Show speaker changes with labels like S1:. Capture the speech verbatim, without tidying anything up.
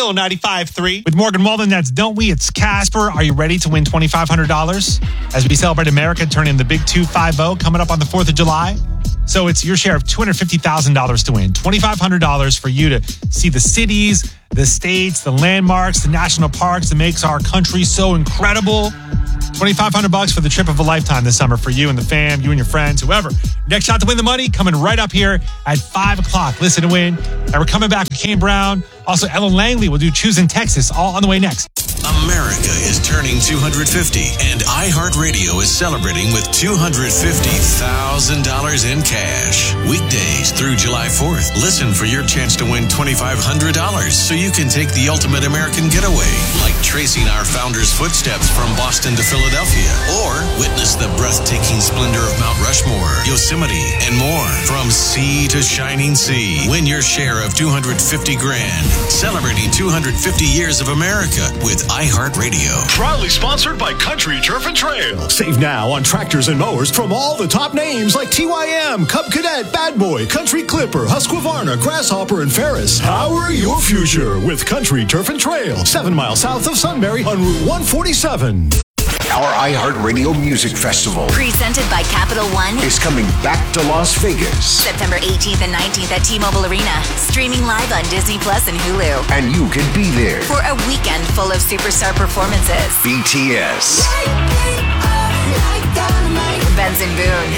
S1: Mellow ninety-five point three.
S2: With Morgan Walden, that's Don't We? It's Casper. Are you ready to win twenty-five hundred dollars? As we celebrate America turning the big two five zero coming up on the fourth of July. So it's your share of two hundred fifty thousand dollars to win. twenty-five hundred dollars for you to see the cities, the states, the landmarks, the national parks that makes our country so incredible. twenty-five hundred bucks for the trip of a lifetime this summer for you and the fam, you and your friends, whoever. Next shot to win the money coming right up here at five o'clock. Listen to win. And we're coming back with Kane Brown. Also, Ellen Langley will do Choosing Texas, all on the way next.
S3: America is turning two hundred fifty, and iHeartRadio is celebrating with two hundred fifty thousand dollars in cash. Weekdays through July fourth. Listen for your chance to win twenty-five hundred dollars so you can take the ultimate American getaway, like tracing our founder's footsteps from Boston to Philadelphia, or witness the breathtaking splendor of Mount Rushmore, Yosemite, and more. From sea to shining sea, win your share of two hundred fifty grand. Celebrating two hundred fifty years of America with iHeartRadio.
S4: Proudly sponsored by Country Turf and Trail. Save now on tractors and mowers from all the top names like T Y M, Cub Cadet, Bad Boy, Country Clipper, Husqvarna, Grasshopper, and Ferris. Power your future with Country Turf and Trail. Seven miles south of Sunbury on Route one forty-seven.
S5: Our iHeartRadio Music Festival,
S6: presented by Capital One,
S5: is coming back to Las Vegas.
S6: September eighteenth and nineteenth at T-Mobile Arena. Streaming live on Disney Plus and Hulu.
S5: And you can be there
S6: for a weekend full of superstar performances.
S5: B T S,
S6: Benson Boone,